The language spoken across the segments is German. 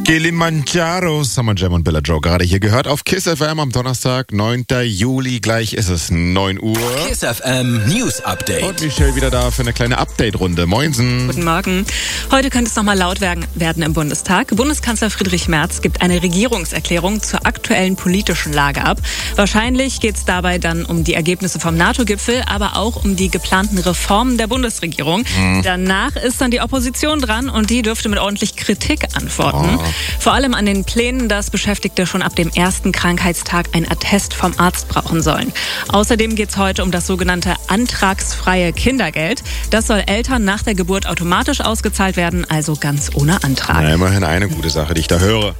Kilimanjaro, Summer Jam und Bella Joe gerade hier gehört auf KISS FM am Donnerstag, 9. Juli. Gleich ist es 9 Uhr. KISS FM News Update. Und Michelle wieder da für eine kleine Update-Runde. Moinsen. Guten Morgen. Heute könnte es nochmal laut werden im Bundestag. Bundeskanzler Friedrich Merz gibt eine Regierungserklärung zur aktuellen politischen Lage ab. Wahrscheinlich geht es dabei dann um die Ergebnisse vom NATO-Gipfel, aber auch um die geplanten Reformen der Bundesregierung. Danach ist dann die Opposition dran und die dürfte mit ordentlich Kritik antworten. Vor allem an den Plänen, dass Beschäftigte schon ab dem ersten Krankheitstag ein Attest vom Arzt brauchen sollen. Außerdem geht es heute um das sogenannte antragsfreie Kindergeld. Das soll Eltern nach der Geburt automatisch ausgezahlt werden, also ganz ohne Antrag. Na, immerhin eine gute Sache, die ich da höre.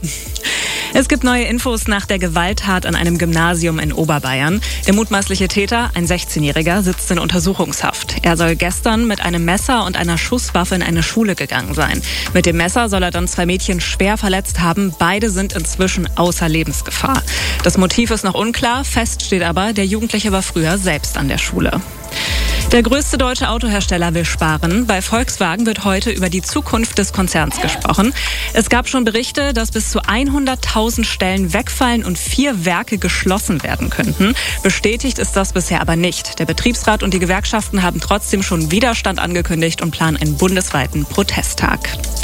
Es gibt neue Infos nach der Gewalttat an einem Gymnasium in Oberbayern. Der mutmaßliche Täter, ein 16-Jähriger, sitzt in Untersuchungshaft. Er soll gestern mit einem Messer und einer Schusswaffe in eine Schule gegangen sein. Mit dem Messer soll er dann 2 Mädchen schwer verletzt haben. Beide sind inzwischen außer Lebensgefahr. Das Motiv ist noch unklar. Fest steht aber, der Jugendliche war früher selbst an der Schule. Der größte deutsche Autohersteller will sparen. Bei Volkswagen wird heute über die Zukunft des Konzerns gesprochen. Es gab schon Berichte, dass bis zu 100.000 Stellen wegfallen und 4 Werke geschlossen werden könnten. Bestätigt ist das bisher aber nicht. Der Betriebsrat und die Gewerkschaften haben trotzdem schon Widerstand angekündigt und planen einen bundesweiten Protesttag.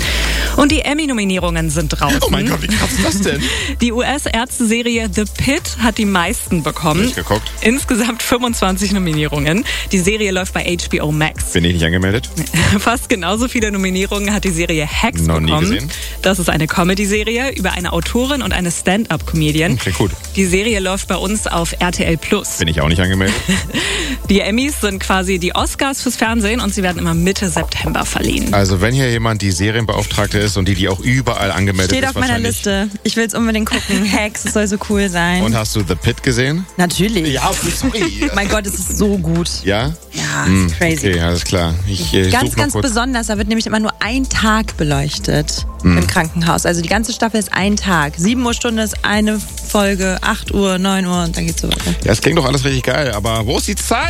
Und die Emmy-Nominierungen sind draußen. Oh mein Gott, wie krass ist das denn? Die US-Ärzte-Serie The Pitt hat die meisten bekommen. Nicht geguckt. Insgesamt 25 Nominierungen. Die Serie läuft bei HBO Max. Bin ich nicht angemeldet? Fast genauso viele Nominierungen hat die Serie Hacks Noch nie bekommen. gesehen. Das ist eine Comedy-Serie über eine Autorin und eine Stand-up-Comedian. Klingt gut. Die Serie läuft bei uns auf RTL+. Bin ich auch nicht angemeldet? Die Emmys sind quasi die Oscars fürs Fernsehen und sie werden immer Mitte September verliehen. Also wenn hier jemand die Serienbeauftragte ist und die auch überall angemeldet Steht ist auf meiner wahrscheinlich. Liste. Ich will es unbedingt gucken. Hacks, es soll so cool sein. Und hast du The Pit gesehen? Natürlich. Ja, sorry. Mein Gott, es ist so gut. Ja? Ja, ist crazy. Okay, alles klar. Ich Ganz, such mal ganz kurz. besonders, da wird nämlich immer nur ein Tag beleuchtet im Krankenhaus. Also die ganze Staffel ist ein Tag. 7 Uhr Stunde ist eine Folge, 8 Uhr, 9 Uhr und dann geht's so weiter. Ja, es klingt doch alles richtig geil, aber wo ist die Zeit?